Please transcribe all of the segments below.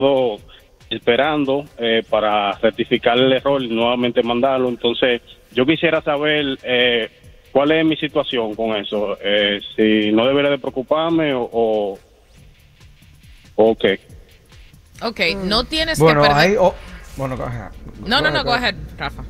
esperando para rectificar el error y nuevamente mandarlo. Entonces, yo quisiera saber cuál es mi situación con eso. Si no debería de preocuparme o qué. Ok, no tienes que perder... Bueno, No, go ahead, Rafa.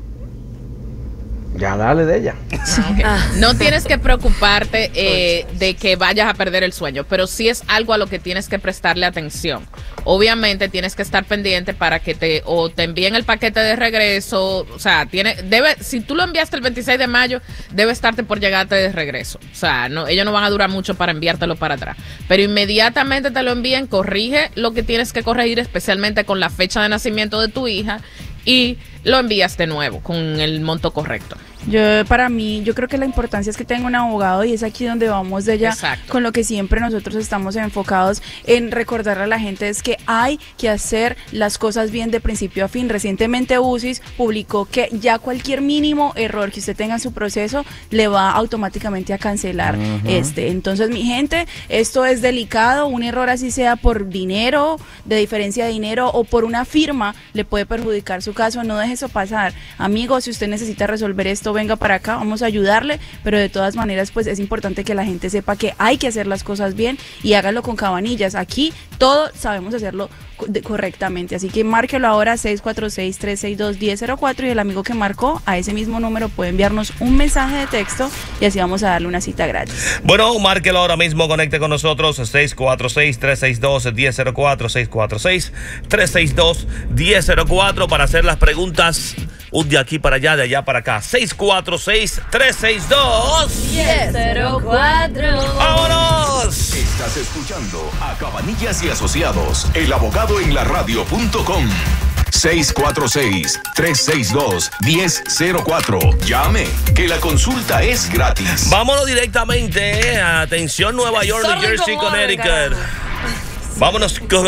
Ya dale de ella. Okay. No tienes que preocuparte de que vayas a perder el sueño, pero sí es algo a lo que tienes que prestarle atención. Obviamente tienes que estar pendiente para que te envíen el paquete de regreso. O sea, si tú lo enviaste el 26 de mayo, debe estarte por llegarte de regreso. O sea, ellos no van a durar mucho para enviártelo para atrás. Pero inmediatamente te lo envíen, corrige lo que tienes que corregir, especialmente con la fecha de nacimiento de tu hija, y lo envías de nuevo con el monto correcto. Para mí, yo creo que la importancia es que tenga un abogado, y es aquí donde vamos de ella. Exacto. Con lo que siempre nosotros estamos enfocados en recordarle a la gente es que hay que hacer las cosas bien de principio a fin. Recientemente UCIS publicó que ya cualquier mínimo error que usted tenga en su proceso le va automáticamente a cancelar Entonces, mi gente, esto es delicado. Un error así sea por dinero, de diferencia de dinero, o por una firma, le puede perjudicar su caso. No deje eso pasar. Amigo, si usted necesita resolver esto, venga para acá, vamos a ayudarle, pero de todas maneras pues es importante que la gente sepa que hay que hacer las cosas bien y hágalo con Cabanillas. Aquí todos sabemos hacerlo correctamente, así que márquelo ahora 646-362-1004 y el amigo que marcó a ese mismo número puede enviarnos un mensaje de texto y así vamos a darle una cita gratis. Bueno, márquelo ahora mismo, conecte con nosotros 646-362-1004, 646-362-1004 para hacer las preguntas de aquí para allá, de allá para acá. 646-362-1004. ¡Vámonos! Estás escuchando a Cabanillas y Asociados, el abogado en la radio.com. 646-362-1004. Llame, que la consulta es gratis. Vámonos directamente. Atención, Nueva York, New Jersey, Connecticut. Vámonos con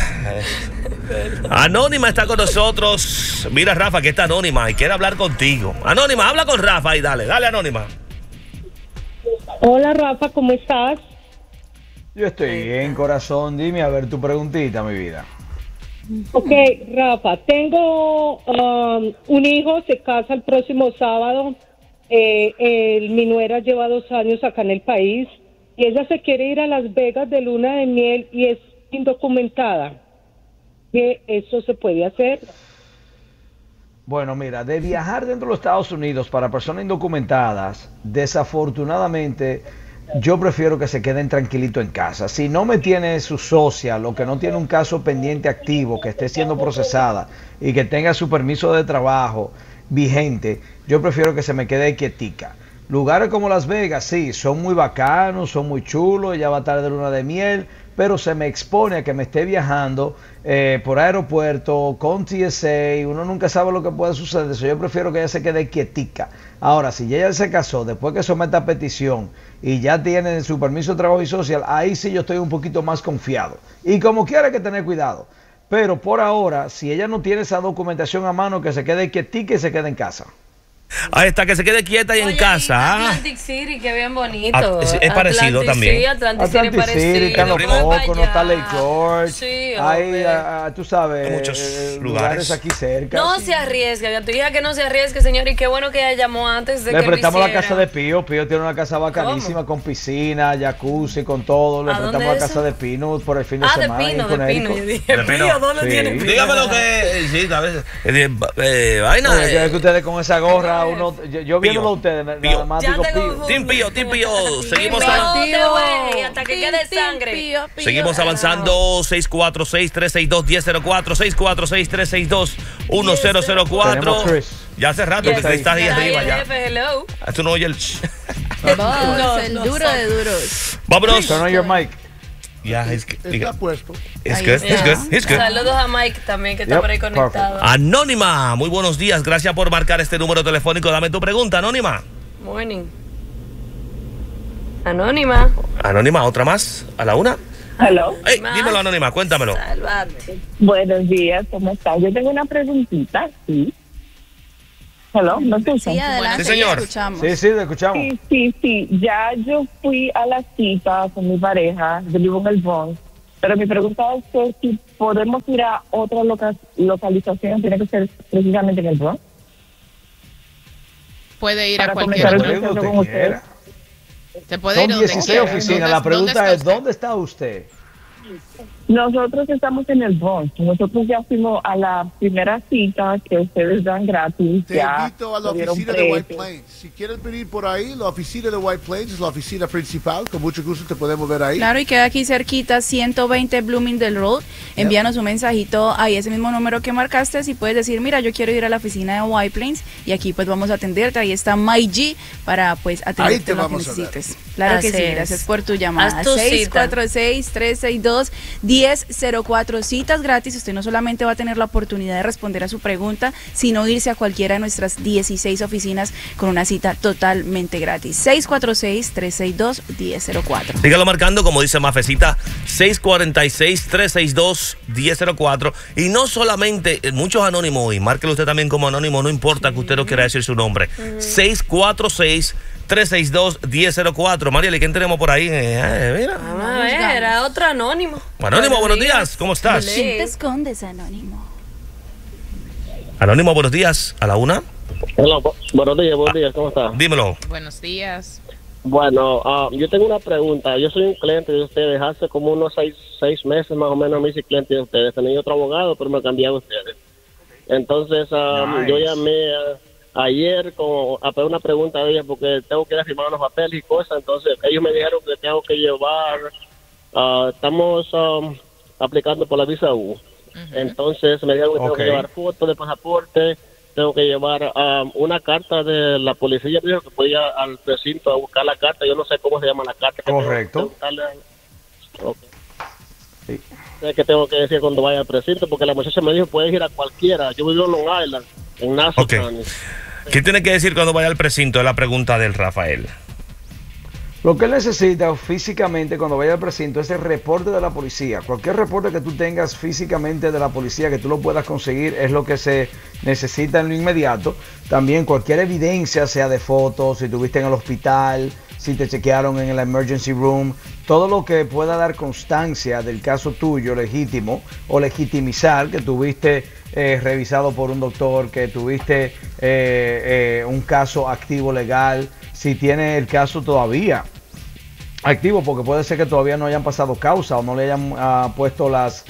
Anónima está con nosotros. Mira, Rafa, que está Anónima y quiere hablar contigo. Anónima, habla con Rafa y dale, Anónima. Hola, Rafa, ¿cómo estás? Yo estoy bien, corazón. Dime a ver tu preguntita, mi vida. Ok, Rafa, tengo un hijo, se casa el próximo sábado. Mi nuera lleva 2 años acá en el país y ella se quiere ir a Las Vegas de luna de miel y es indocumentada. ¿Que eso se puede hacer? Bueno, mira, de viajar dentro de los Estados Unidos para personas indocumentadas, desafortunadamente, yo prefiero que se queden tranquilito en casa. Si no me tiene su social o que no tiene un caso pendiente activo, que esté siendo procesada y que tenga su permiso de trabajo vigente, yo prefiero que se me quede quietica. Lugares como Las Vegas, sí, son muy bacanos, son muy chulos, ella va a estar de luna de miel, pero se me expone a que me esté viajando por aeropuerto, con TSA, uno nunca sabe lo que puede suceder, eso yo prefiero que ella se quede quietica. Ahora, si ella se casó, después que someta petición y ya tiene su permiso de trabajo y social, ahí sí yo estoy un poquito más confiado. Y como quiera hay que tener cuidado. Pero por ahora, si ella no tiene esa documentación a mano, que se quede quietica y se quede en casa. Ahí está, que se quede quieta y en casa. Atlantic City, que bien bonito. Es parecido Atlantic, también. Sí, Atlantic City es parecido. Está Los Pocos, no está Lake George. Sí, hay, tú sabes, muchos lugares aquí cerca. No se arriesgue, a tu hija que no se arriesgue, señor, y qué bueno que ella llamó antes de Le que prestamos lo la casa de Pío. Pío tiene una casa bacanísima. ¿Cómo? Con piscina, jacuzzi, con todo. Le prestamos la casa de Pino por el fin de semana. De Pino. Yo dije, Pío, ¿dónde tiene Pino? Dígame lo que... Sí, a veces... vaina. Es que ustedes con esa gorra, uno... Yo viéndolo a ustedes, nada más digo Pío. Team Pío. Seguimos hasta que quede sangre. Seguimos avanzando. 646-362-1004, 646-362-1004. Ya hace rato que estás ahí arriba ya. Tú no oyes el... El duro de duros. Vámonos. Turn on your mic. Está puesto. It's good. Saludos a Mike también, que está por ahí conectado. Anónima, muy buenos días. Gracias por marcar este número telefónico. Dame tu pregunta, Anónima. Morning. Anónima, otra más. ¿A la una? Hello. Hey, dímelo, Anónima, cuéntamelo. Salvate. Buenos días, ¿cómo estás? Yo tengo una preguntita, ¿sí? Hello, ¿no te escuchan? Sí, adelante, Sí, señor. te escuchamos. Sí, te escuchamos. Sí. Ya yo fui a la cita con mi pareja, yo vivo en el Bronx, Pero mi pregunta es que si podemos ir a otra localización, tiene que ser precisamente en el Bronx. Puede ir Para a cualquier comenzar otra. el proceso con usted. Se puede Son ir donde 16 quiera. oficinas. La pregunta es, ¿dónde está usted? Nosotros estamos en el Bronx. Nosotros ya fuimos a la primera cita que ustedes dan gratis. Te ya invito a la nos dieron oficina de White precio. Plains. Si quieres venir por ahí, la oficina de White Plains es la oficina principal. Con mucho gusto te podemos ver ahí. Claro, y queda aquí cerquita, 120 Bloomingdale Road. Envíanos un mensajito ahí, ese mismo número que marcaste, y puedes decir, mira, yo quiero ir a la oficina de White Plains, y aquí pues vamos a atenderte. Ahí está My G para pues Ahí atenderte te lo que vamos a ver. necesites. Claro que Así sí, es. gracias por tu llamada. Haz tu cita. 646-362-1004, citas gratis. Usted no solamente va a tener la oportunidad de responder a su pregunta, sino irse a cualquiera de nuestras 16 oficinas con una cita totalmente gratis. 646-362-1004. Sígalo marcando, como dice Mafecita, 646-362-1004. Y no solamente, muchos anónimos, y márquelo usted también como anónimo, no importa que usted no quiera decir su nombre. 646-362-1004. Marieli, ¿quién tenemos por ahí? Mira. Vamos a ver, era otro anónimo. Anónimo, buenos días, ¿cómo estás? Sí. ¿Quién te escondes, Anónimo? Anónimo, buenos días, a la una. Hola, buenos días, ¿cómo está? Dímelo. Buenos días. Bueno, yo tengo una pregunta. Yo soy un cliente de ustedes. Hace como unos seis meses más o menos me hice cliente de ustedes. Tenía otro abogado, pero me cambié a ustedes. Entonces, yo llamé ayer a pedir una pregunta de ella porque tengo que ir a firmar unos papeles y cosas. Entonces, ellos me dijeron que tengo que llevar... estamos aplicando por la visa U. Entonces, me dijeron que tengo que llevar fotos de pasaporte. Tengo que llevar una carta de la policía. Me dijo que podía ir al precinto a buscar la carta. Yo no sé cómo se llama la carta. Correcto. Sí. Sé que tengo que decir cuando vaya al precinto, porque la muchacha me dijo puedes ir a cualquiera. Yo vivo en Long Island, en Nassau County. ¿Qué tiene que decir cuando vaya al precinto? Es la pregunta del Rafael. Lo que él necesita físicamente cuando vaya al precinto es el reporte de la policía. Cualquier reporte que tú tengas físicamente de la policía que tú lo puedas conseguir es lo que se necesita en lo inmediato. También cualquier evidencia, sea de fotos, si estuviste en el hospital, si te chequearon en el emergency room, todo lo que pueda dar constancia del caso tuyo legítimo o legitimizar que tuviste revisado por un doctor, que tuviste un caso activo legal, si tiene el caso todavía activo, porque puede ser que todavía no hayan pasado causa o no le hayan puesto los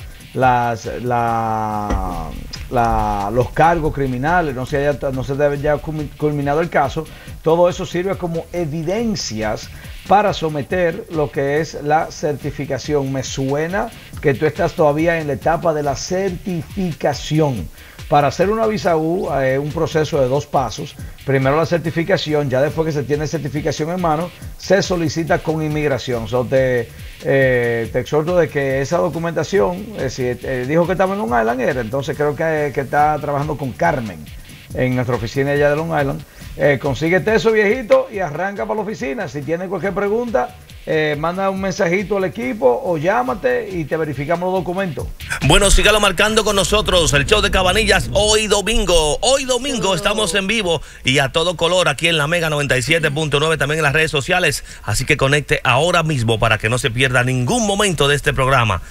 cargos criminales, no se haya culminado el caso. Todo eso sirve como evidencias para someter lo que es la certificación. Me suena que tú estás todavía en la etapa de la certificación. Para hacer una visa U, un proceso de 2 pasos. Primero la certificación, ya después que se tiene certificación en mano, se solicita con inmigración. Te exhorto de que esa documentación, si dijo que estaba en Long Island, entonces creo que está trabajando con Carmen en nuestra oficina allá de Long Island. Consíguete eso, viejito, y arranca para la oficina. Si tienes cualquier pregunta, manda un mensajito al equipo o llámate y te verificamos los documentos. Bueno, sígalo marcando con nosotros, el show de Cabanillas hoy domingo. Hoy domingo estamos en vivo y a todo color aquí en la Mega 97.9, también en las redes sociales. Así que conecte ahora mismo para que no se pierda ningún momento de este programa.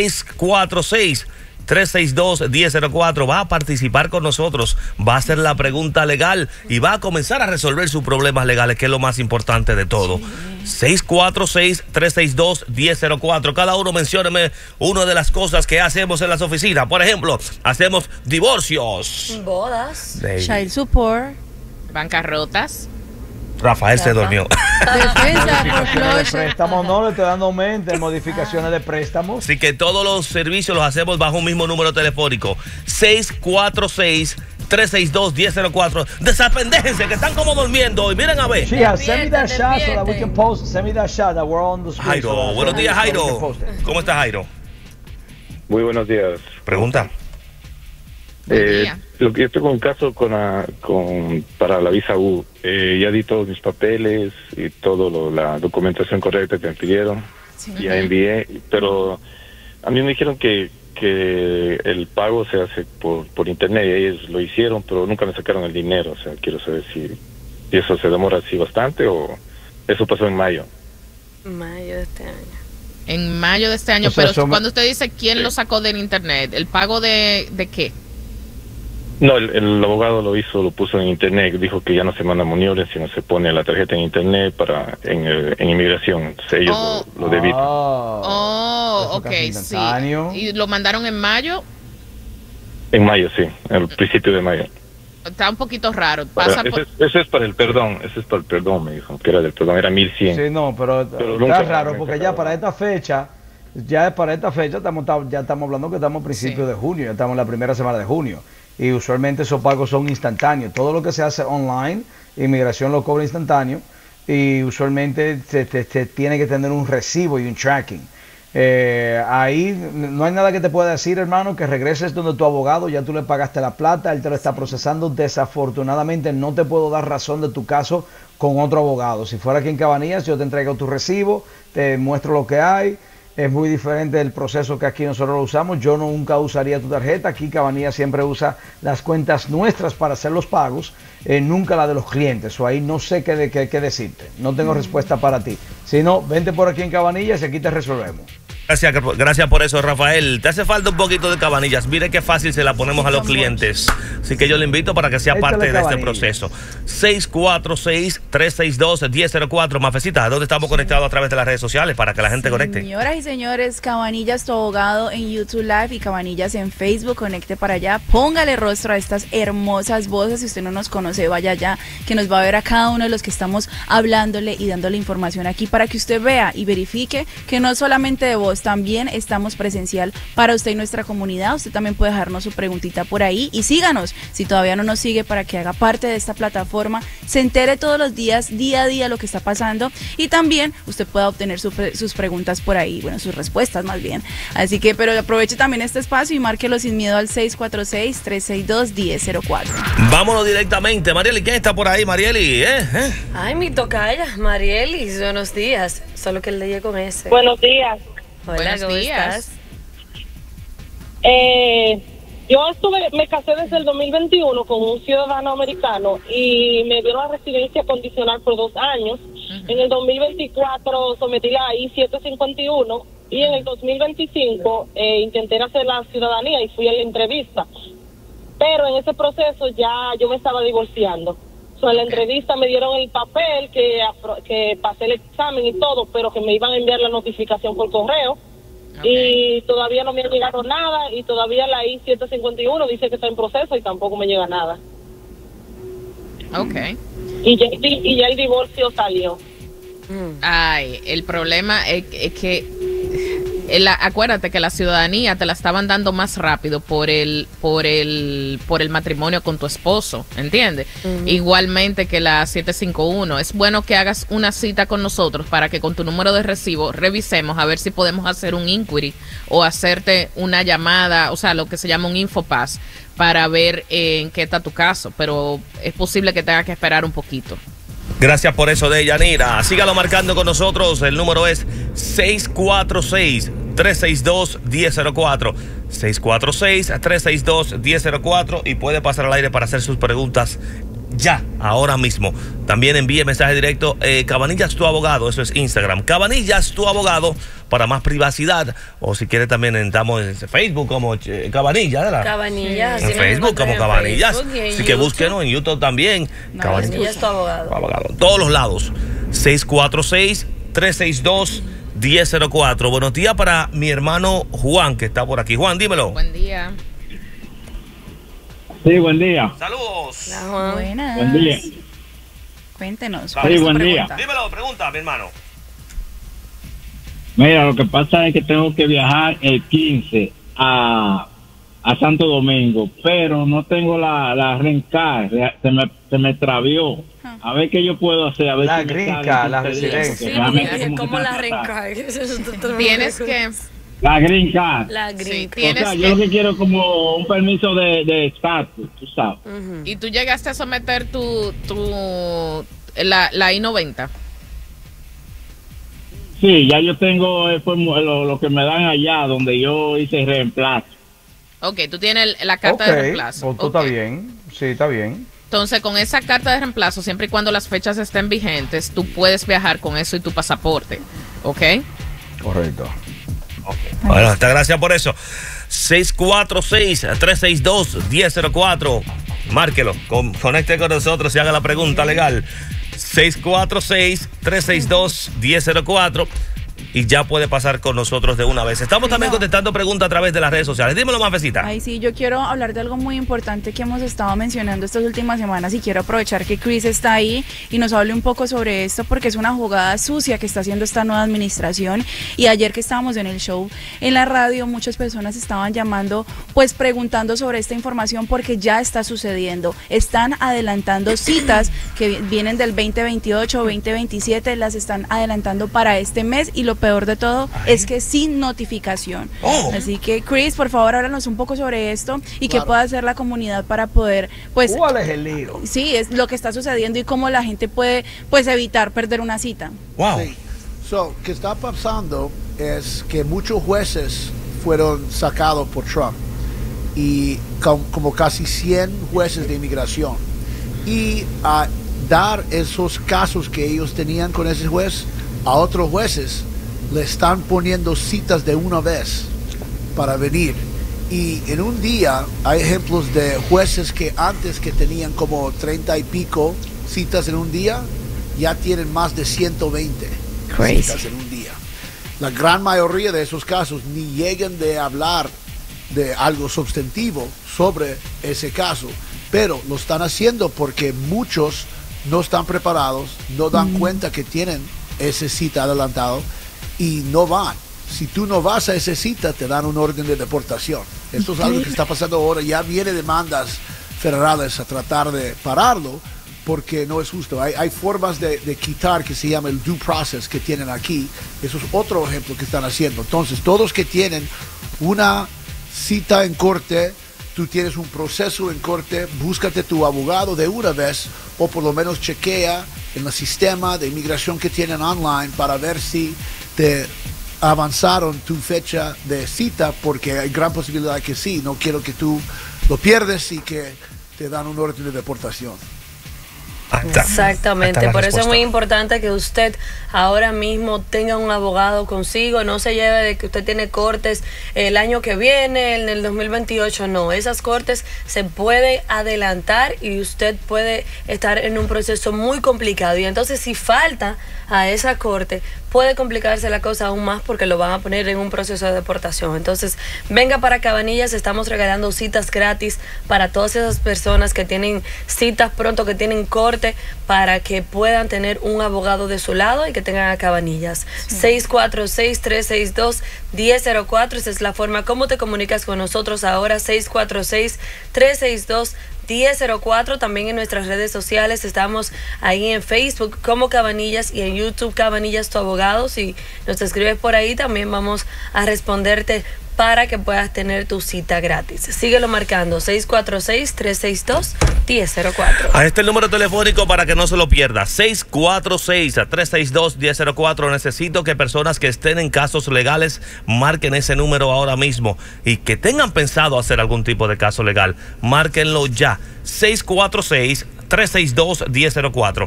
646-362-1004. Va a participar con nosotros, va a hacer la pregunta legal y va a comenzar a resolver sus problemas legales, que es lo más importante de todo. 646-362-1004. Cada uno mencióneme una de las cosas que hacemos en las oficinas. Por ejemplo, hacemos divorcios, bodas, child support, bancarrotas. Rafael se durmió. Defensa, préstamos, no le estoy dando mente, modificaciones de préstamos. Así que todos los servicios los hacemos bajo un mismo número telefónico. 646-362-1004. Desapendéjense, que están como durmiendo. Y miren a ver. Yeah, send me that shot so that we can post. Send me that shot that we're on the screen. Jairo, buenos días, Jairo. ¿Cómo está, Jairo? Muy buenos días. Pregunta. Lo que yo tengo un caso para la visa U. Ya di todos mis papeles y la documentación correcta que me pidieron. Sí. Ya envié, pero a mí me dijeron que el pago se hace por internet y ellos lo hicieron, pero nunca me sacaron el dinero. O sea, quiero saber si eso se demora así bastante o eso pasó en mayo. Mayo de este año. En mayo de este año, O sea, pero cuando usted dice quién lo sacó del internet, ¿el pago de qué? No, el abogado lo puso en internet, dijo que ya no se manda monioles, sino se pone la tarjeta en internet en inmigración, entonces ellos lo debitan. Ok, sí. ¿Y lo mandaron en mayo? En mayo, sí, al principio de mayo. Está un poquito raro. Ese es para el perdón, me dijo, que era del perdón, era 1100. Sí, no, pero está raro, porque ya para esta fecha, ya estamos hablando que estamos a principios de junio, ya estamos en la primera semana de junio. Y usualmente esos pagos son instantáneos. Todo lo que se hace online, inmigración lo cobra instantáneo y usualmente se tiene que tener un recibo y un tracking. Ahí no hay nada que te pueda decir, hermano, que regreses donde tu abogado, ya tú le pagaste la plata, él te lo está procesando. Desafortunadamente no te puedo dar razón de tu caso con otro abogado. Si fuera aquí en Cabanillas, yo te entrego tu recibo, te muestro lo que hay. Es muy diferente del proceso que aquí nosotros lo usamos. Yo nunca usaría tu tarjeta. Aquí Cabanillas siempre usa las cuentas nuestras para hacer los pagos, nunca la de los clientes. O ahí no sé qué decirte. No tengo respuesta para ti. Si no, vente por aquí en Cabanillas y aquí te resolvemos. Gracias por eso, Rafael. Te hace falta un poquito de Cabanillas. Mire qué fácil se la ponemos a los clientes. Así que yo le invito para que sea parte de este proceso. 646-362-1004. Mafecita, ¿dónde estamos conectados a través de las redes sociales para que la gente conecte? Señoras y señores, Cabanillas, tu abogado en YouTube Live y Cabanillas en Facebook. Conecte para allá. Póngale rostro a estas hermosas voces. Si usted no nos conoce, vaya allá, que nos va a ver a cada uno de los que estamos hablándole y dándole información aquí para que usted vea y verifique que no solamente de voz, también estamos presencial para usted y nuestra comunidad. Usted también puede dejarnos su preguntita por ahí y síganos si todavía no nos sigue para que haga parte de esta plataforma, se entere todos los días, día a día, lo que está pasando y también usted pueda obtener sus preguntas por ahí, bueno, sus respuestas más bien. Así que, pero aproveche también este espacio y márquelo sin miedo al 646-362-1004. Vámonos directamente. Marieli, ¿quién está por ahí, Marieli? Ay, mi tocaya, Marieli, buenos días. Solo que el de con ese. Buenos días. Hola, ¿cómo estás? Yo me casé desde el 2021 con un ciudadano americano y me dio la residencia condicional por 2 años. En el 2024 sometí la I-751 y en el 2025 intenté hacer la ciudadanía y fui a la entrevista. Pero en ese proceso ya yo me estaba divorciando. En la entrevista me dieron el papel que pasé el examen y todo, pero que me iban a enviar la notificación por correo. Y todavía no me ha llegado nada y todavía la I-751 dice que está en proceso y tampoco me llega nada. Y ya el divorcio salió. Ay, el problema es que acuérdate que la ciudadanía te la estaban dando más rápido por el matrimonio con tu esposo, ¿entiendes? Igualmente que la 751. Es bueno que hagas una cita con nosotros para que con tu número de recibo revisemos a ver si podemos hacer un inquiry o hacerte una llamada, o sea, lo que se llama un infopass para ver en qué está tu caso, pero es posible que tenga que esperar un poquito. Gracias por eso, Deyanira. Sígalo marcando con nosotros. El número es 646-362-1004. 646-362-1004 y puede pasar al aire para hacer sus preguntas ya, ahora mismo. También envíe mensaje directo. Cabanillas tu abogado, eso es Instagram. Cabanillas tu abogado para más privacidad. O si quiere también estamos en Facebook como Cabanillas, ¿verdad? Cabanillas. En Facebook como Cabanillas. Así que búsquenos en YouTube también. Cabanillas tu abogado. En todos los lados. 646-362-1004. Buenos días para mi hermano Juan, que está por aquí. Juan, dímelo. Buen día. Sí, buen día. Saludos. Hola, buenas. Buen día. Cuéntenos. Sí, buen día. Dímelo, pregunta, mi hermano. Mira, lo que pasa es que tengo que viajar el 15 a Santo Domingo, pero no tengo la rencar, se me travió. A ver qué yo puedo hacer. A ver la si grinca, la residencia. Sí, ¿cómo la rencar? Tienes que... La green card. La green card. O sea, yo lo que quiero es como un permiso de estatus, tú sabes. ¿Y tú llegaste a someter la I-90? Sí, ya yo tengo lo que me dan allá, donde yo hice reemplazo. Ok, tú tienes la carta de reemplazo. Pues está bien, sí, está bien. Entonces, con esa carta de reemplazo, siempre y cuando las fechas estén vigentes, tú puedes viajar con eso y tu pasaporte, ¿ok? Correcto. Bueno, hasta gracias por eso. 646-362-1004. Márquelo, conecte con nosotros y haga la pregunta legal. 646-362-1004. Y ya puede pasar con nosotros de una vez. Estamos también contestando preguntas a través de las redes sociales. Dímelo, Mafecita. Ay, sí, yo quiero hablar de algo muy importante que hemos estado mencionando estas últimas semanas y quiero aprovechar que Chris está ahí y nos hable un poco sobre esto porque es una jugada sucia que está haciendo esta nueva administración. Y ayer que estábamos en el show en la radio, muchas personas estaban llamando, pues preguntando sobre esta información porque ya está sucediendo. Están adelantando citas que vienen del 2028 o 2027, las están adelantando para este mes y lo peor de todo es que sin notificación. Así que Chris, por favor, háblanos un poco sobre esto y qué puede hacer la comunidad para poder, pues, ¿cuál es el lío? Sí, es lo que está sucediendo y cómo la gente puede, pues, evitar perder una cita. Sí. So, que está pasando es que muchos jueces fueron sacados por Trump y como casi 100 jueces de inmigración, y a dar esos casos que ellos tenían con ese juez a otros jueces le están poniendo citas de una vez para venir. Y en un día hay ejemplos de jueces que antes que tenían como 30 y pico citas en un día, ya tienen más de 120 citas en un día. La gran mayoría de esos casos ni llegan de hablar de algo sustantivo sobre ese caso, pero lo están haciendo porque muchos no están preparados, no dan cuenta que tienen esa cita adelantado y no van. Si tú no vas a esa cita, te dan un orden de deportación. Esto es algo que está pasando ahora. Ya viene demandas federales a tratar de pararlo porque no es justo. Hay formas de quitar que se llama el due process que tienen aquí. Eso es otro ejemplo que están haciendo. Entonces, todos que tienen una cita en corte, tú tienes un proceso en corte, búscate tu abogado de una vez o por lo menos chequea en el sistema de inmigración que tienen online para ver si te avanzaron tu fecha de cita, porque hay gran posibilidad que sí. No quiero que tú lo pierdes y que te dan un orden de deportación. Exactamente, por eso es muy importante que usted ahora mismo tenga un abogado consigo, no se lleve de que usted tiene cortes el año que viene, en el 2028, no, esas cortes se puede adelantar y usted puede estar en un proceso muy complicado y entonces si falta a esa corte puede complicarse la cosa aún más porque lo van a poner en un proceso de deportación. Entonces, venga para Cabanillas, estamos regalando citas gratis para todas esas personas que tienen citas pronto, que tienen corte, para que puedan tener un abogado de su lado y que tengan a Cabanillas. 646-362-1004, esa es la forma como te comunicas con nosotros ahora, 646-362-1004. También en nuestras redes sociales estamos ahí en Facebook como Cabanillas y en YouTube Cabanillas tu abogado. Si nos escribes por ahí también vamos a responderte para que puedas tener tu cita gratis. Síguelo marcando, 646-362-1004. Ahí está el número telefónico para que no se lo pierda, 646-362-1004. Necesito que personas que estén en casos legales marquen ese número ahora mismo y que tengan pensado hacer algún tipo de caso legal, márquenlo ya, 646-362-1004.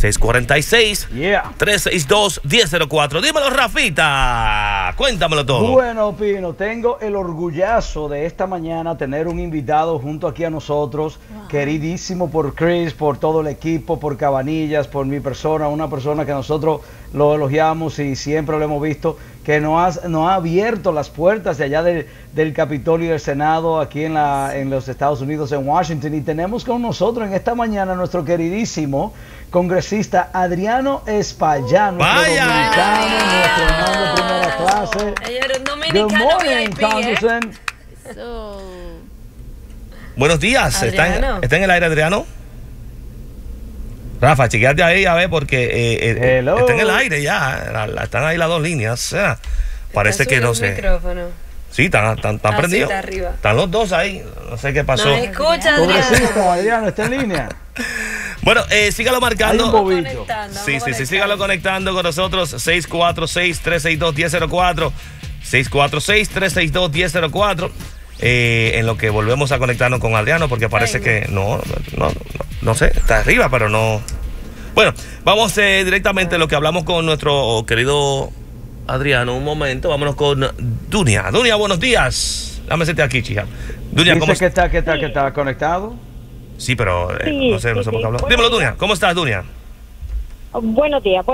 646-362-1004. Dímelo, Rafita. Cuéntamelo todo. Bueno, Pino, tengo el orgullazo de esta mañana tener un invitado junto aquí a nosotros, queridísimo por Chris, por todo el equipo, por Cabanillas, por mi persona, una persona que nosotros lo elogiamos y siempre lo hemos visto, que nos ha abierto las puertas de allá del Capitolio y del Senado aquí en los Estados Unidos, en Washington. Y tenemos con nosotros en esta mañana nuestro queridísimo congresista Adriano Espaillán, nuestro dominicano, nuestro hermano de primera clase. Good morning, Congressman. Buenos días. ¿Está en el aire, Adriano? Rafa, chequeate ahí a ver porque está en el aire ya. Están ahí las dos líneas. Parece que no sé. Sí, están prendidos. Están los dos ahí. No sé qué pasó. No escucha, Adriano, está en línea. Bueno, sígalo marcando. Sí, sígalo conectando. conectando con nosotros. 646-362-1004. 646-362-1004. En lo que volvemos a conectarnos con Adriano, porque parece que no sé, está arriba, pero no. Bueno, vamos directamente a lo que hablamos con nuestro querido Adriano un momento. Vámonos con Dunia. Dunia, buenos días. Dame hacerte aquí, chica. Dunia, ¿cómo estás? Que está conectado. Sí, pero no sé por qué hablar. Dímelo, Dunia. ¿Cómo estás, Dunia? Buenos días.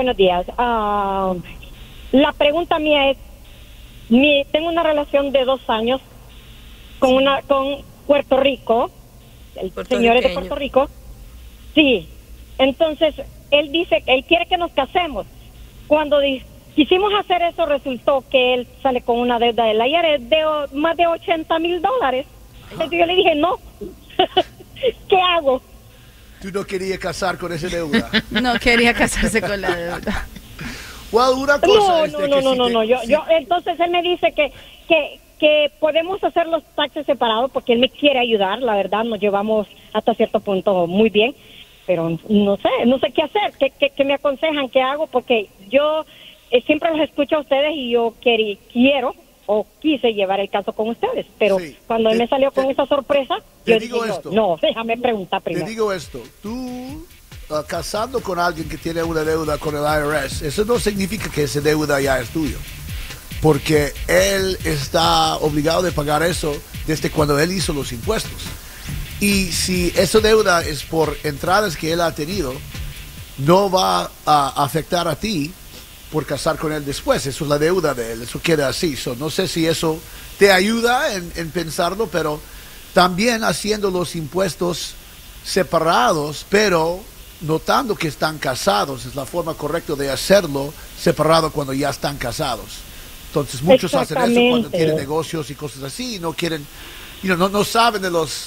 La pregunta mía es, tengo una relación de 2 años con Puerto Rico, el señor es de Puerto Rico. Sí, entonces él dice, él quiere que nos casemos. Cuando quisimos hacer eso, resultó que él sale con una deuda del IRS de más de $80,000. Entonces yo le dije, no, ¿qué hago? ¿Tú no querías casar con esa deuda? No quería casarse con la deuda. Well, una cosa no. Entonces él me dice que podemos hacer los taxes separados porque él me quiere ayudar. La verdad, nos llevamos hasta cierto punto muy bien, pero no sé qué hacer. ¿Qué me aconsejan? ¿Qué hago? Porque yo siempre los escucho a ustedes y yo quiero o quise llevar el caso con ustedes, pero cuando él me salió con esa sorpresa, yo digo esto. No, déjame preguntar primero. Te digo esto, tú casando con alguien que tiene una deuda con el IRS, eso no significa que esa deuda ya es tuyo, porque él está obligado de pagar eso desde cuando él hizo los impuestos. Y si esa deuda es por entradas que él ha tenido, no va a afectar a ti por casar con él después. Eso es la deuda de él, eso queda así. No sé si eso te ayuda en pensarlo, pero también haciendo los impuestos separados, pero notando que están casados, es la forma correcta de hacerlo separado cuando ya están casados. Entonces muchos hacen eso cuando tienen negocios y cosas así, y no quieren, no saben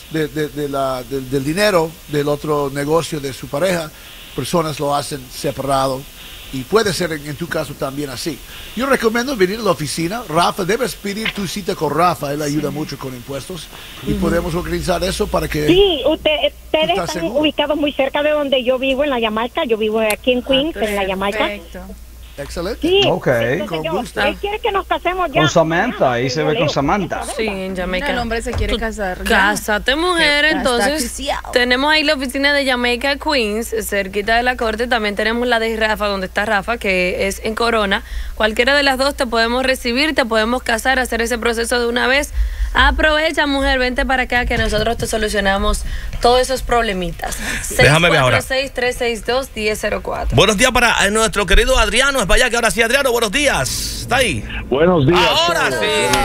del dinero del otro negocio de su pareja. Personas lo hacen separado. Y puede ser en tu caso también así. Yo recomiendo venir a la oficina. Rafa, debes pedir tu cita con Rafa. Él ayuda mucho con impuestos. Y podemos organizar eso para que... Sí, ustedes están ubicados muy cerca de donde yo vivo, en la Jamaica. Yo vivo aquí en Queens, en la Jamaica. Excelente. Sí, ok. Con gusto. Él quiere que nos casemos ya. Con Samantha, ahí se ve con Samantha. Sí, en Jamaica. El hombre se quiere casar. Cásate, mujer. Entonces, tenemos ahí la oficina de Jamaica Queens, cerquita de la corte. También tenemos la de Rafa, donde está Rafa, que es en Corona. Cualquiera de las dos te podemos recibir, te podemos casar, hacer ese proceso de una vez. Aprovecha, mujer, vente para acá que nosotros te solucionamos todos esos problemitas. Déjame ver ahora. 646-362-1004. Buenos días para nuestro querido Adriano. Es para allá que ahora sí, Adriano, buenos días. ¿Está ahí? Buenos días. Ahora sí.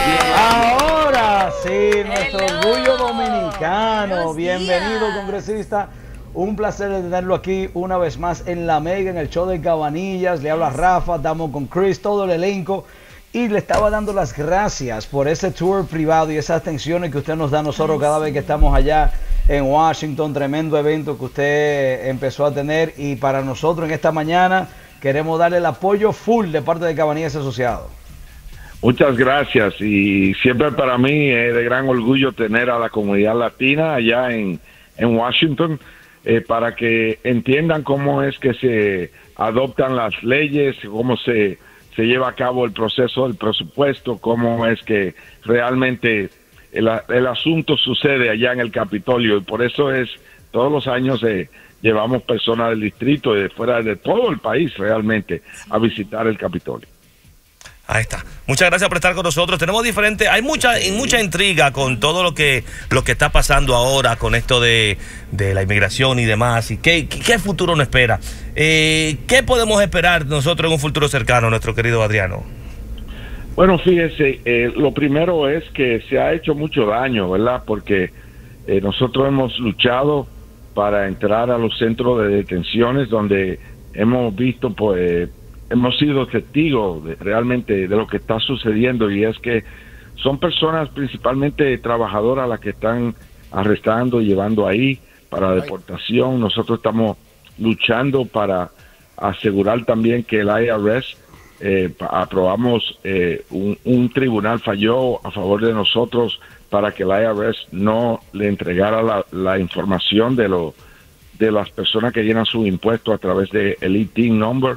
Ahora sí, nuestro orgullo dominicano. Bienvenido, congresista. Un placer de tenerlo aquí una vez más en La Mega, en el show de Cabanillas. Le habla Rafa, estamos con Chris, todo el elenco. Y le estaba dando las gracias por ese tour privado y esas atenciones que usted nos da a nosotros cada vez que estamos allá en Washington. Tremendo evento que usted empezó a tener. Y para nosotros en esta mañana queremos darle el apoyo full de parte de Cabanillas Asociados. Muchas gracias. Y siempre para mí es de gran orgullo tener a la comunidad latina allá en Washington para que entiendan cómo es que se adoptan las leyes, cómo se lleva a cabo el proceso del presupuesto, cómo es que realmente el asunto sucede allá en el Capitolio. Y por eso todos los años llevamos personas del distrito y de fuera de todo el país realmente a visitar el Capitolio. Ahí está. Muchas gracias por estar con nosotros. Tenemos hay mucha intriga con todo lo que está pasando ahora con esto de la inmigración y demás. ¿Y qué futuro nos espera? ¿Qué podemos esperar nosotros en un futuro cercano, nuestro querido Adriano? Bueno, fíjese, lo primero es que se ha hecho mucho daño, ¿verdad? Porque nosotros hemos luchado para entrar a los centros de detenciones donde hemos visto, pues, hemos sido testigos realmente de lo que está sucediendo, y es que son personas principalmente trabajadoras las que están arrestando y llevando ahí para deportación. Nosotros estamos luchando para asegurar también que el IRS, aprobamos un tribunal falló a favor de nosotros para que el IRS no le entregara la información de las personas que llenan sus impuestos a través de el ITIN number.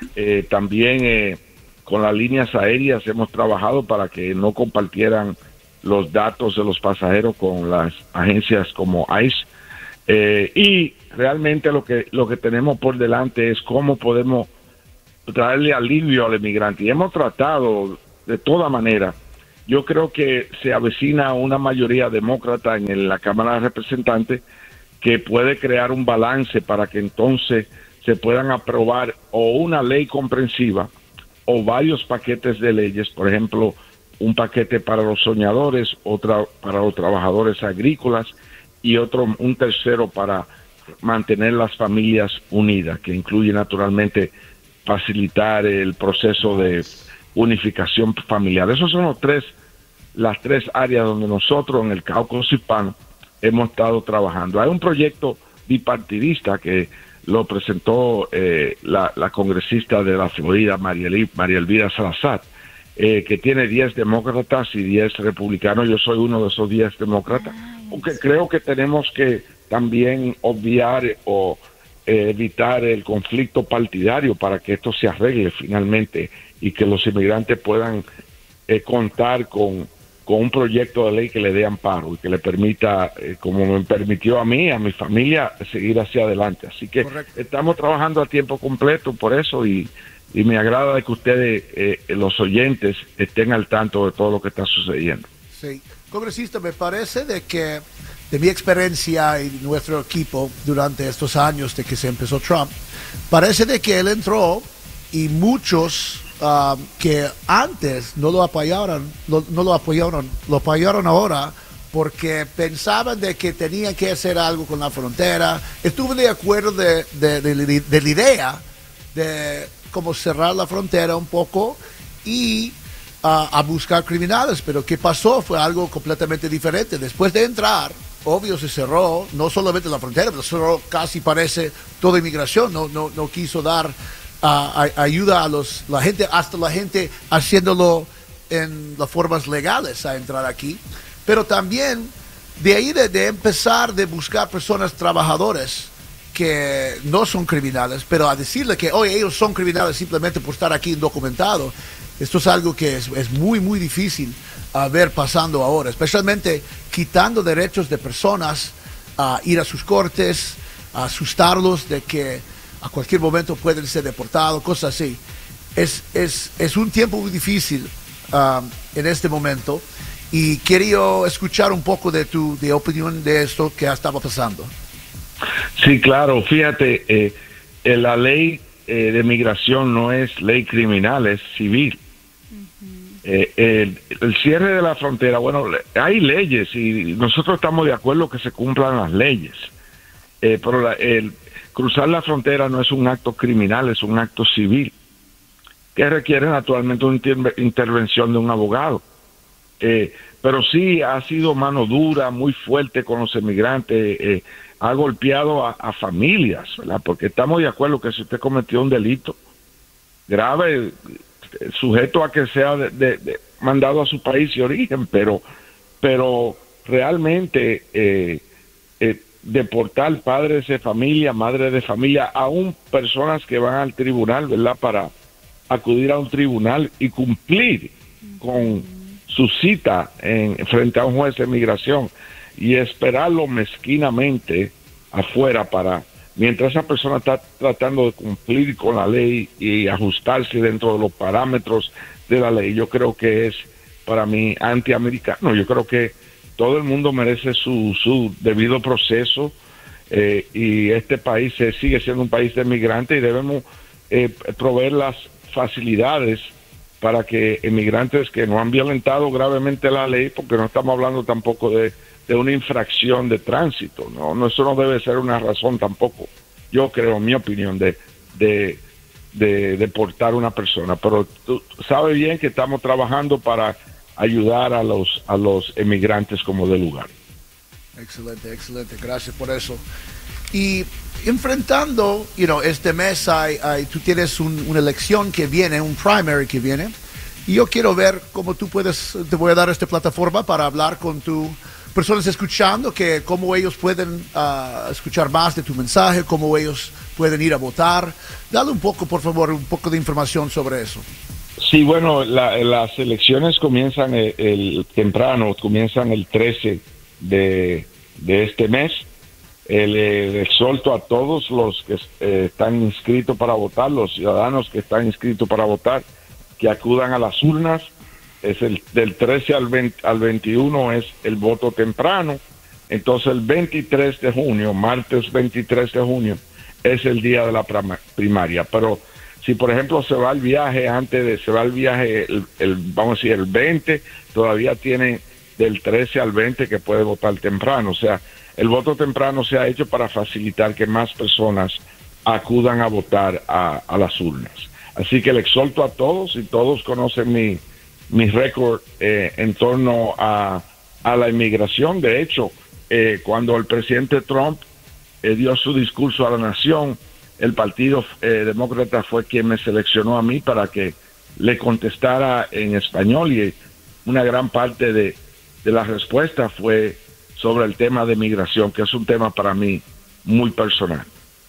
También con las líneas aéreas hemos trabajado para que no compartieran los datos de los pasajeros con las agencias como ICE, y realmente lo que tenemos por delante es cómo podemos traerle alivio al inmigrante. Y hemos tratado de toda manera. Yo creo que se avecina una mayoría demócrata en la Cámara de Representantes que puede crear un balance para que entonces se puedan aprobar o una ley comprensiva o varios paquetes de leyes, por ejemplo, un paquete para los soñadores, otra para los trabajadores agrícolas y un tercero para mantener las familias unidas, que incluye naturalmente facilitar el proceso de unificación familiar. Esos son las tres áreas donde nosotros en el Caucus Hispano hemos estado trabajando. Hay un proyecto bipartidista que lo presentó la congresista de la Florida, María Elvira Salazar, que tiene 10 demócratas y 10 republicanos. Yo soy uno de esos 10 demócratas, porque creo que tenemos que también obviar o evitar el conflicto partidario para que esto se arregle finalmente y que los inmigrantes puedan contar con un proyecto de ley que le dé amparo y que le permita, como me permitió a mí, a mi familia, seguir hacia adelante. Así que estamos trabajando a tiempo completo por eso y me agrada de que ustedes, los oyentes, estén al tanto de todo lo que está sucediendo. Sí. Congresista, me parece de que de mi experiencia y nuestro equipo durante estos años de que se empezó Trump, parece de que él entró y muchos que antes no lo apoyaron, lo apoyaron ahora porque pensaban de que tenían que hacer algo con la frontera. Estuve de acuerdo de la idea de cómo cerrar la frontera un poco y a buscar criminales, pero ¿qué pasó? Fue algo completamente diferente. Después de entrar, obvio se cerró, no solamente la frontera, pero cerró casi parece toda inmigración, no quiso dar ayuda a la gente, hasta la gente haciéndolo en las formas legales a entrar aquí, pero también de ahí de empezar de buscar personas trabajadores que no son criminales, pero a decirle que oye, ellos son criminales simplemente por estar aquí indocumentados. Esto es algo que es muy, muy difícil ver pasando ahora, especialmente quitando derechos de personas a ir a sus cortes, a asustarlos de que a cualquier momento pueden ser deportados, cosas así. Es un tiempo muy difícil en este momento y quería escuchar un poco de tu opinión de esto que estaba pasando. Sí, claro, fíjate, la ley de migración no es ley criminal, es civil. El cierre de la frontera, bueno, hay leyes y nosotros estamos de acuerdo que se cumplan las leyes, pero cruzar la frontera no es un acto criminal, es un acto civil que requiere naturalmente una intervención de un abogado, pero sí ha sido mano dura, muy fuerte con los inmigrantes, ha golpeado a familias, ¿verdad? Porque estamos de acuerdo que si usted cometió un delito grave, sujeto a que sea mandado a su país de origen, pero realmente deportar padres de familia, madres de familia, aún personas que van al tribunal, ¿verdad? Para acudir a un tribunal y cumplir con su cita frente a un juez de migración y esperarlo mezquinamente afuera mientras esa persona está tratando de cumplir con la ley y ajustarse dentro de los parámetros de la ley. Yo creo que es, para mí, antiamericano. Yo creo que todo el mundo merece su debido proceso y este país sigue siendo un país de migrantes y debemos proveer las facilidades para que inmigrantes que no han violentado gravemente la ley, porque no estamos hablando tampoco de una infracción de tránsito, no, eso no debe ser una razón tampoco, yo creo, en mi opinión, de deportar a una persona, pero tú sabes bien que estamos trabajando para ayudar a los emigrantes como de lugar. Excelente, gracias por eso. Y enfrentando, este mes tú tienes una elección que viene, un primary que viene, y yo quiero ver cómo te voy a dar esta plataforma para hablar con tu personas escuchando, que cómo ellos pueden escuchar más de tu mensaje, cómo ellos pueden ir a votar. Dale un poco, por favor, un poco de información sobre eso. Sí, bueno, las elecciones comienzan temprano, comienzan el 13 de este mes. le exhorto a todos los que están inscritos para votar, los ciudadanos que están inscritos para votar, que acudan a las urnas. Es del 13 al 21 es el voto temprano. Entonces el 23 de junio, martes 23 de junio, es el día de la primaria. Pero si por ejemplo se va al viaje vamos a decir el 20, todavía tiene del 13 al 20 que puede votar temprano. O sea, el voto temprano se ha hecho para facilitar que más personas acudan a votar a las urnas. Así que le exhorto a todos, y todos conocen mi récord en torno a la inmigración. De hecho, cuando el presidente Trump dio su discurso a la nación, el Partido Demócrata fue quien me seleccionó a mí para que le contestara en español, y una gran parte de la respuesta fue sobre el tema de migración, que es un tema para mí muy personal.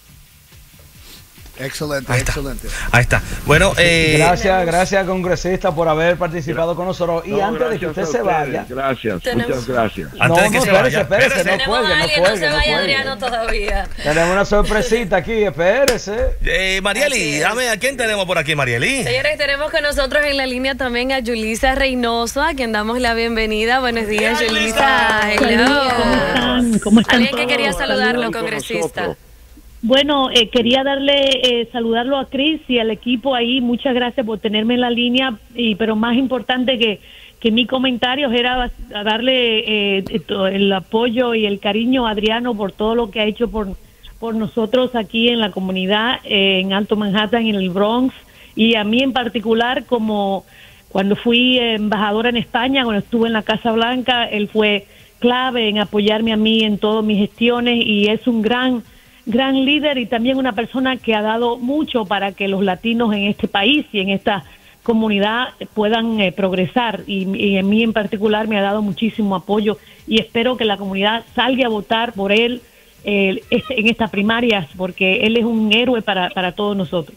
Excelente, excelente. Ahí está. Bueno, gracias, congresista, por haber participado con nosotros. Y antes de que usted se vaya. Gracias, muchas gracias. Antes de que se vaya. Espérese, no cuelgue. No se vaya Adriano todavía. Tenemos una sorpresita aquí, espérese. Marieli, dame, ¿a quién tenemos por aquí, Marieli? Señores, tenemos con nosotros en la línea también a Yulisa Reynoso, a quien damos la bienvenida. Buenos días, Yulisa. Hello. ¿Cómo están? Alguien que quería saludarlo, congresista. Bueno, quería saludarlo a Chris y al equipo ahí. Muchas gracias por tenerme en la línea, pero más importante que mi comentario era darle el apoyo y el cariño a Adriano por todo lo que ha hecho por nosotros aquí en la comunidad, en Alto Manhattan, en el Bronx, y a mí en particular, como cuando fui embajadora en España, cuando estuve en la Casa Blanca, él fue clave en apoyarme a mí en todas mis gestiones, y es un gran líder y también una persona que ha dado mucho para que los latinos en este país y en esta comunidad puedan progresar, y en mí en particular me ha dado muchísimo apoyo, y espero que la comunidad salga a votar por él en estas primarias, porque él es un héroe para todos nosotros.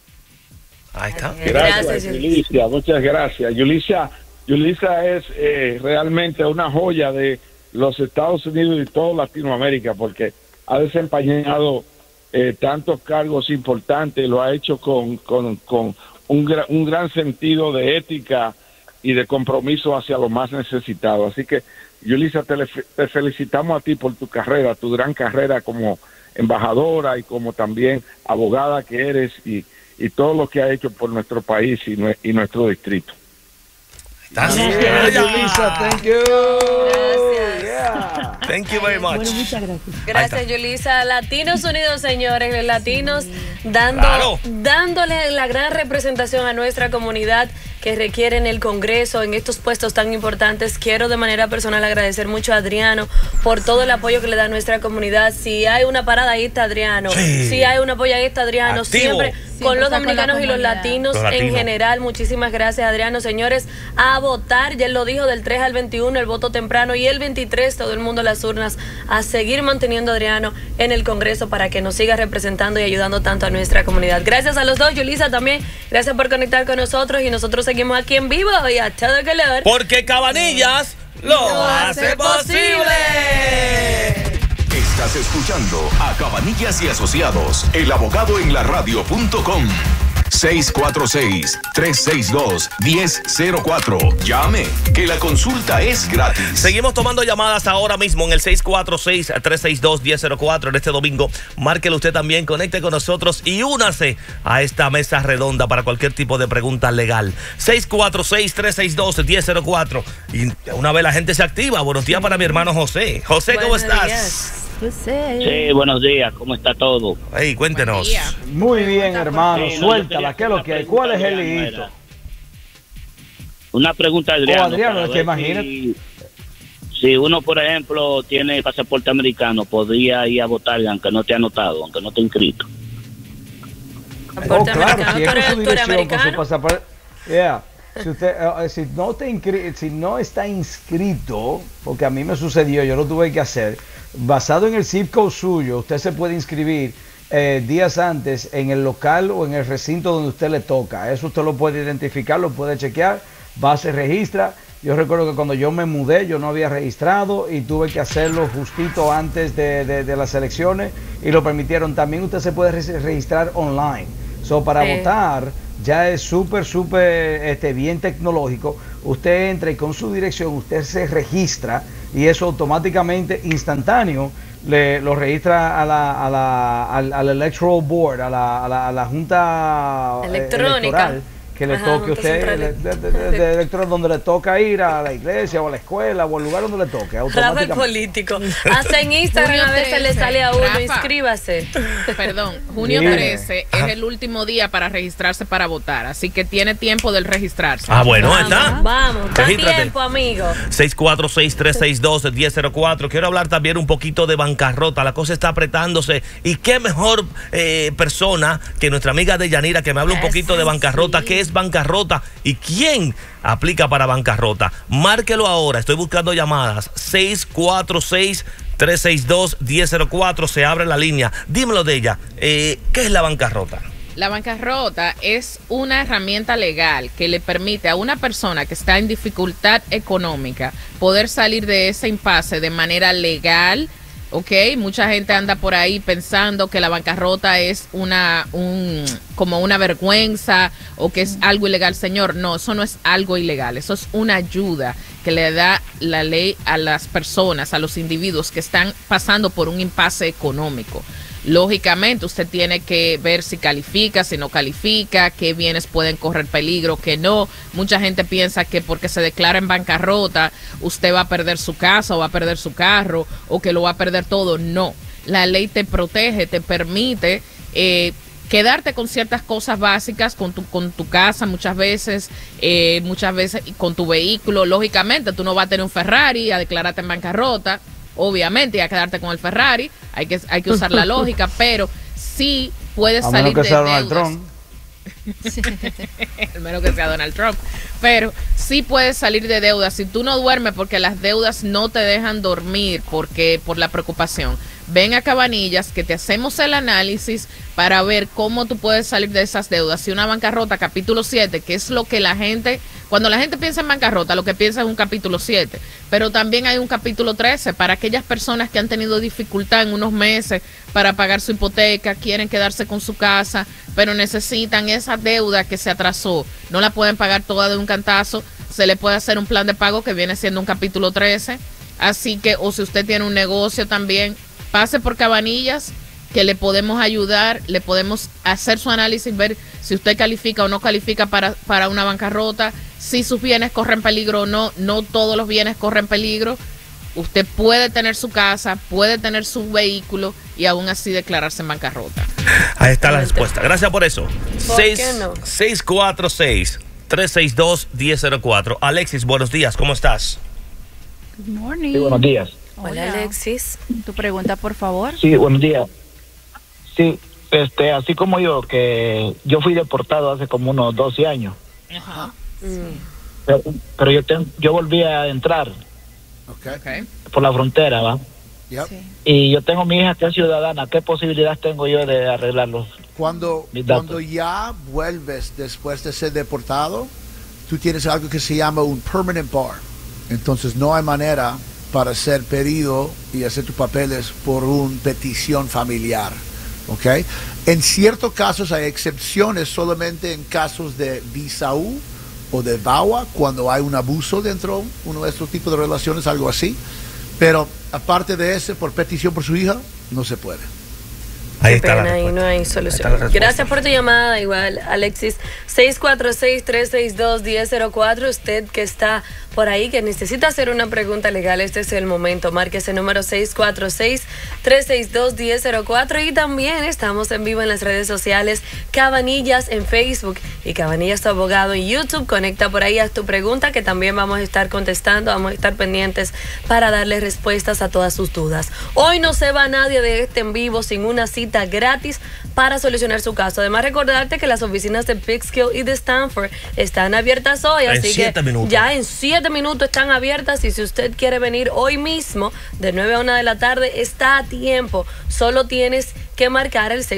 Ahí está. Gracias, Yulisa, muchas gracias. Yulisa es realmente una joya de los Estados Unidos y toda Latinoamérica, porque ha desempeñado tantos cargos importantes, lo ha hecho con un gran sentido de ética y de compromiso hacia los más necesitados. Así que, Yulisa, te felicitamos a ti por tu carrera, tu gran carrera como embajadora y como también abogada que eres, y todo lo que ha hecho por nuestro país y nuestro distrito. Gracias, Yulisa, thank you. Gracias. Yeah. Thank you very much. Bueno, muchas gracias. Gracias, Yulisa. Latinos Unidos, señores, los latinos dándole la gran representación a nuestra comunidad que requiere en el Congreso, en estos puestos tan importantes. Quiero de manera personal agradecer mucho a Adriano por todo el apoyo que le da a nuestra comunidad. Si hay una parada, ahí está Adriano. Sí. Si hay un apoyo, ahí está Adriano. Activo. Siempre con los dominicanos y los latinos Los en latinos. general. Muchísimas gracias, Adriano. Señores, a votar, ya él lo dijo, del 3 al 21 el voto temprano, y el 23 todo el mundo a las urnas, a seguir manteniendo a Adriano en el Congreso para que nos siga representando y ayudando tanto a nuestra comunidad. Gracias a los dos, Yulisa también, gracias por conectar con nosotros, y nosotros seguimos aquí en vivo y a todo color. Porque Cabanillas lo hace posible. Estás escuchando a Cabanillas y Asociados, el abogado en la radio.com. 646-362-1004. Llame, que la consulta es gratis. Seguimos tomando llamadas ahora mismo en el 646-362-1004. En este domingo, márquelo usted también, conecte con nosotros y únase a esta mesa redonda para cualquier tipo de pregunta legal. 646-362-1004. Y una vez la gente se activa, buenos días para mi hermano José. José, ¿cómo estás? Sí, buenos días, ¿cómo está todo? Hey, cuéntenos. Muy bien, hermano, Sí, suéltala, ¿qué es lo que hay? ¿Cuál es el liito? Una pregunta, Adriano. Adriano, para es que ver imagínate. si uno, por ejemplo, tiene pasaporte americano, podría ir a votar aunque no te ha anotado, aunque no te ha inscrito. Oh, claro, si es con su ¿Tú eres dirección, con su americano? pasaporte. Yeah. Si usted, si no está inscrito, porque a mí me sucedió, yo lo tuve que hacer, basado en el zip code suyo, usted se puede inscribir días antes en el local o en el recinto donde usted le toca. Eso usted lo puede identificar, lo puede chequear, va, se registra Yo recuerdo que cuando yo me mudé, yo no había registrado y tuve que hacerlo justito antes de las elecciones y lo permitieron. También usted se puede registrar online. So, para votar ya es súper bien tecnológico. Usted entra y con su dirección usted se registra y eso automáticamente instantáneo lo registra al Electoral Board, a la Junta Electoral que le toque a usted, de electoral, donde le toca ir a la iglesia o a la escuela o al lugar donde le toque. Rafa el político. Hasta en Instagram a veces le sale a uno, Rafa, inscríbase. Perdón, junio 13 es el último día para registrarse para votar, así que tiene tiempo del registrarse. Ah, bueno, está. Vamos, está tiempo, amigo. 646-362-1004. Quiero hablar también un poquito de bancarrota. La cosa está apretándose. Y qué mejor persona que nuestra amiga Deyanira, que me habla un poquito de bancarrota. ¿Qué es bancarrota y quién aplica para bancarrota? Márquelo ahora, estoy buscando llamadas. 646-362-1004, se abre la línea. Dímelo de ella, ¿qué es la bancarrota? La bancarrota es una herramienta legal que le permite a una persona que está en dificultad económica poder salir de ese impasse de manera legal. Ok, mucha gente anda por ahí pensando que la bancarrota es como una vergüenza o que es algo ilegal. Señor, no, eso no es algo ilegal, eso es una ayuda que le da la ley a las personas, a los individuos que están pasando por un impasse económico. Lógicamente usted tiene que ver si califica, si no califica, qué bienes pueden correr peligro, qué no. Mucha gente piensa que porque se declara en bancarrota usted va a perder su casa o va a perder su carro o que lo va a perder todo. No, la ley te protege, te permite quedarte con ciertas cosas básicas, con tu casa muchas veces con tu vehículo. Lógicamente tú no vas a tener un Ferrari a declararte en bancarrota. Obviamente, y a quedarte con el Ferrari, hay que usar la lógica, pero sí puedes salir de deudas. Donald Trump. Al menos que sea Donald Trump. Pero sí puedes salir de deudas si tú no duermes porque las deudas no te dejan dormir por la preocupación. Ven a Cabanillas que te hacemos el análisis para ver cómo tú puedes salir de esas deudas. Si una bancarrota, capítulo 7, que es lo que la gente, cuando la gente piensa en bancarrota, lo que piensa es un capítulo 7, pero también hay un capítulo 13 para aquellas personas que han tenido dificultad en unos meses para pagar su hipoteca, quieren quedarse con su casa, pero necesitan esa deuda que se atrasó, no la pueden pagar toda de un cantazo, se le puede hacer un plan de pago que viene siendo un capítulo 13, así que, o si usted tiene un negocio también, pase por Cabanillas, que le podemos ayudar, le podemos hacer su análisis, ver si usted califica o no califica para una bancarrota, si sus bienes corren peligro o no. No todos los bienes corren peligro. Usted puede tener su casa, puede tener su vehículo y aún así declararse en bancarrota. Ahí está la respuesta. Gracias por eso. ¿Por qué no? 646-362-1004. Alexis, buenos días, ¿cómo estás? Good morning. Sí, buenos días. Hola, Alexis. Tu pregunta, por favor. Sí, buenos días. Sí, así como yo, que yo fui deportado hace como unos 12 años. Ajá. Pero yo volví a entrar por la frontera, ¿va? Yep. Sí. Y yo tengo mi hija que es ciudadana. ¿Qué posibilidad tengo yo de arreglarlos? Cuando ya vuelves después de ser deportado, tú tienes algo que se llama un permanent bar. Entonces no hay manera para ser pedido y hacer tus papeles por una petición familiar. ¿Ok? En ciertos casos hay excepciones solamente en casos de visa U o de VAWA, cuando hay un abuso dentro de uno de estos tipos de relaciones, algo así. Pero aparte de ese, por petición por su hija, no se puede. Ahí está la respuesta. Ahí no hay solución. Gracias por tu llamada, igual, Alexis. 646-362-1004. Usted que está por ahí, que necesita hacer una pregunta legal, este es el momento. Marque ese número 646-362-1004. Y también estamos en vivo en las redes sociales Cabanillas en Facebook y Cabanillas tu abogado en YouTube. Conecta por ahí a tu pregunta, que también vamos a estar contestando. Vamos a estar pendientes para darle respuestas a todas sus dudas. Hoy no se va nadie de este en vivo sin una cita gratis para solucionar su caso. Además, recordarte que las oficinas de Peekskill y de Stanford están abiertas hoy, así que ya en 7 minutos están abiertas, y si usted quiere venir hoy mismo de 9 a 1 de la tarde, está a tiempo. Solo tienes que marcar el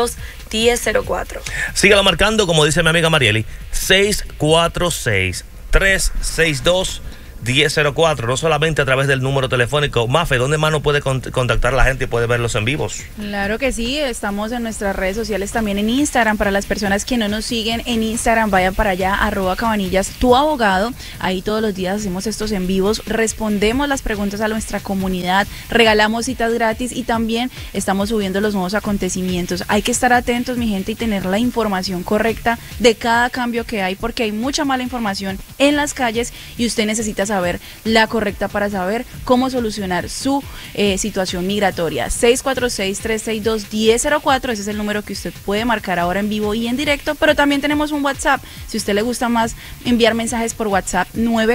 646-362-1004. Sígalo marcando, como dice mi amiga Marieli, 646 362-1004, no solamente a través del número telefónico. Mafe, ¿dónde más nos puede contactar la gente y puede verlos en vivos? Claro que sí, estamos en nuestras redes sociales, también en Instagram. Para las personas que no nos siguen en Instagram, vayan para allá, @Cabanillas, tu abogado. Ahí todos los días hacemos estos en vivos, respondemos las preguntas a nuestra comunidad, regalamos citas gratis y también estamos subiendo los nuevos acontecimientos. Hay que estar atentos, mi gente, y tener la información correcta de cada cambio que hay, porque hay mucha mala información en las calles y usted necesita saber la correcta para saber cómo solucionar su situación migratoria. 646-362-1004, ese es el número que usted puede marcar ahora en vivo y en directo, pero también tenemos un WhatsApp. Si a usted le gusta más enviar mensajes por WhatsApp,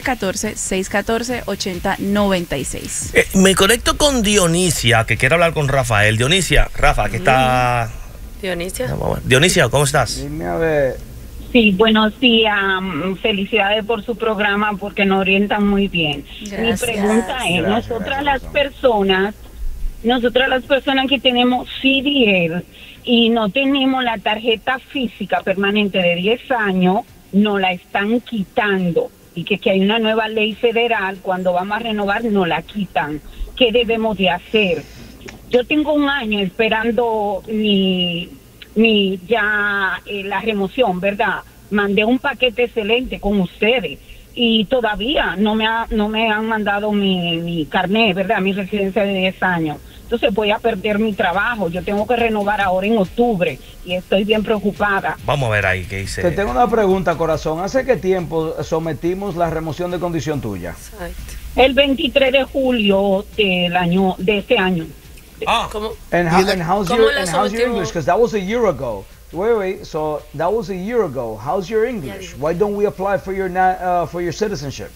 914-614-8096. Me conecto con Dionisia, que quiere hablar con Rafael. Rafa, que está... Dionisia, ¿cómo estás? Dime a ver. Sí, buenos días. Felicidades por su programa porque nos orientan muy bien. Gracias. Mi pregunta es, nosotras las personas que tenemos CDL y no tenemos la tarjeta física permanente de 10 años, nos la están quitando. Y que hay una nueva ley federal, cuando vamos a renovar, nos la quitan. ¿Qué debemos de hacer? Yo tengo un año esperando la remoción, ¿verdad? Mandé un paquete excelente con ustedes y todavía no me han mandado mi carnet, ¿verdad? Mi residencia de 10 años. Entonces voy a perder mi trabajo. Yo tengo que renovar ahora en octubre y estoy bien preocupada. Vamos a ver ahí qué dice. Te tengo una pregunta, corazón. ¿Hace qué tiempo sometimos la remoción de condición tuya? El 23 de julio de este año. And how's your English? Because that was a year ago. Wait. So that was a year ago. How's your English? Why don't we apply for your citizenship?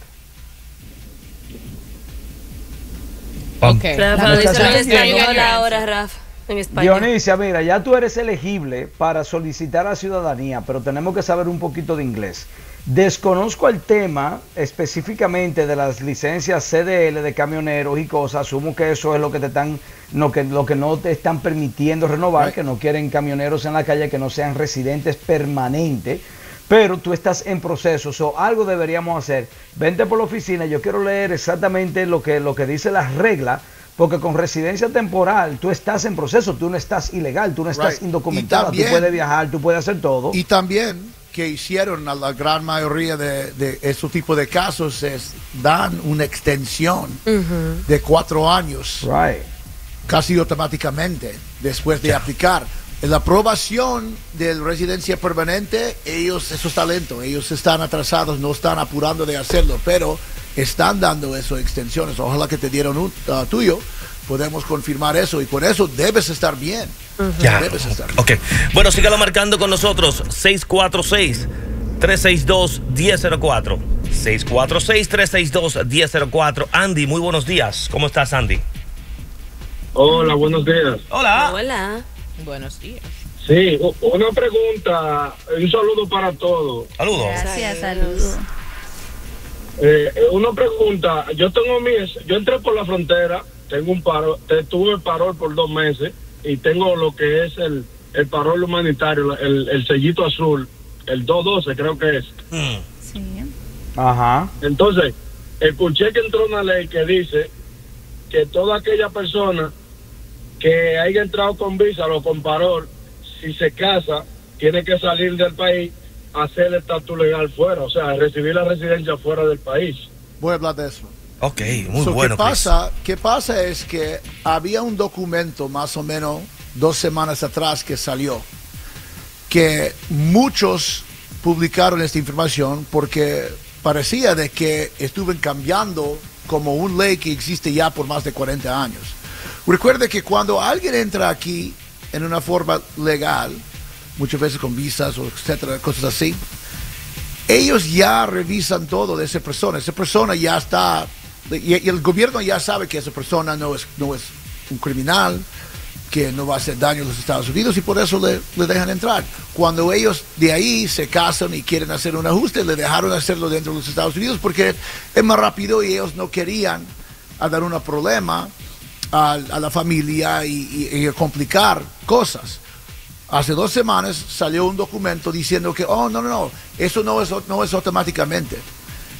Okay. Rafa, dice en español ahora, Rafa. En España. Dionisia, mira, ya tú eres elegible para solicitar la ciudadanía, pero tenemos que saber un poquito de inglés. Desconozco el tema específicamente de las licencias CDL de camioneros y cosas. Asumo que eso es lo que lo que no te están permitiendo renovar, que no quieren camioneros en la calle que no sean residentes permanentes. Pero tú estás en proceso, algo deberíamos hacer. Vente por la oficina, yo quiero leer exactamente lo que dice las reglas, porque con residencia temporal tú estás en proceso, tú no estás ilegal, tú no estás indocumentada, tú puedes viajar, tú puedes hacer todo. Y también que hicieron a la gran mayoría de esos tipos de casos es dan una extensión de 4 años, casi automáticamente, después de aplicar. La aprobación de residencia permanente, eso está lento, ellos están atrasados, no están apurando de hacerlo, pero están dando esas extensiones. Ojalá que te dieron un tuyo, podemos confirmar eso y con eso debes estar bien. Debes estar bien. Ok, bueno, sígalo marcando con nosotros, 646-362-1004. 646-362-1004. Andy, muy buenos días. ¿Cómo estás, Andy? Hola, buenos días. Hola. Buenos días. Sí, una pregunta, un saludo para todos. Saludos. Gracias, saludos. Una pregunta, yo entré por la frontera, tengo un paro, tuve parol por 2 meses y tengo lo que es el parol humanitario, el sellito azul, el 212 creo que es. Sí. Ajá. Entonces, escuché que entró una ley que dice que toda aquella persona que haya entrado con visa o con parol, si se casa, tiene que salir del país, hacer el estatus legal fuera, o sea, recibir la residencia fuera del país. Voy a hablar de eso. Ok, muy bueno. ¿Qué pasa es que había un documento más o menos 2 semanas atrás que salió, que muchos publicaron esta información porque parecía de que estuvieron cambiando como una ley que existe ya por más de 40 años. Recuerde que cuando alguien entra aquí en una forma legal, muchas veces con visas o etcétera, cosas así, ellos ya revisan todo de esa persona. Esa persona ya está, y el gobierno ya sabe que esa persona no es un criminal, que no va a hacer daño a los Estados Unidos y por eso le dejan entrar. Cuando ellos de ahí se casan y quieren hacer un ajuste, le dejaron hacerlo dentro de los Estados Unidos porque es más rápido y ellos no querían dar un problema a la familia y complicar cosas. Hace 2 semanas salió un documento diciendo que, no, eso no es automáticamente.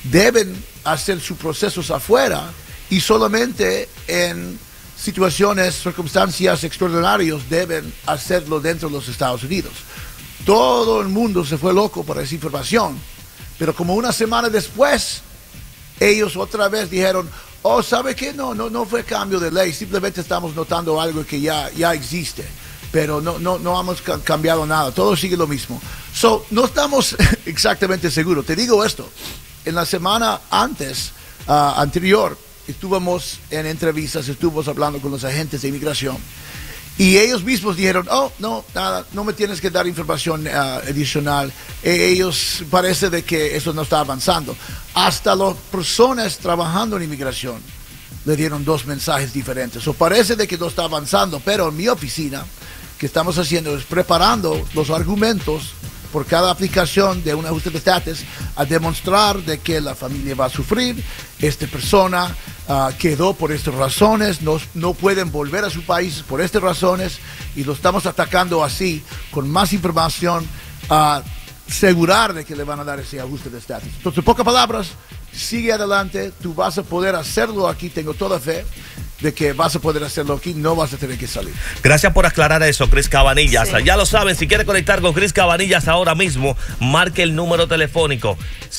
deben hacer sus procesos afuera y solamente en situaciones, circunstancias extraordinarias deben hacerlo dentro de los Estados Unidos. Todo el mundo se fue loco por esa información, pero como una semana después, ellos otra vez dijeron, oh, ¿sabe qué? No fue cambio de ley, simplemente estamos notando algo que ya existe, pero no hemos cambiado nada, todo sigue lo mismo. So, no estamos exactamente seguros. Te digo esto, en la semana anterior, estuvimos en entrevistas, estuvimos hablando con los agentes de inmigración y ellos mismos dijeron, oh, no, nada, no me tienes que dar información adicional. Ellos parece de que eso no está avanzando. Hasta las personas trabajando en inmigración le dieron 2 mensajes diferentes. O parece de que no está avanzando, pero en mi oficina, que estamos haciendo es preparando los argumentos por cada aplicación de un ajuste de estatus a demostrar de que la familia va a sufrir, esta persona quedó por estas razones, no pueden volver a su país por estas razones y lo estamos atacando así, con más información, a asegurar de que le van a dar ese ajuste de estatus. Entonces, en pocas palabras, sigue adelante, tú vas a poder hacerlo aquí, tengo toda fe de que vas a poder hacerlo aquí, no vas a tener que salir. Gracias por aclarar eso, Chris Cabanillas. Sí. Ya lo saben, si quiere conectar con Chris Cabanillas ahora mismo, marque el número telefónico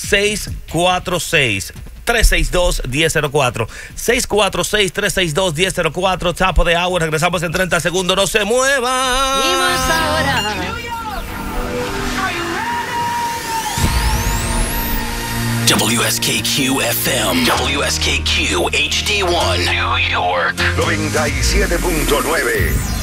646-362-1004. 646-362-1004. Tapo de agua. Regresamos en 30 segundos. No se muevan. Y más ahora. WSKQ FM, WSKQ HD1, New York, 97.9.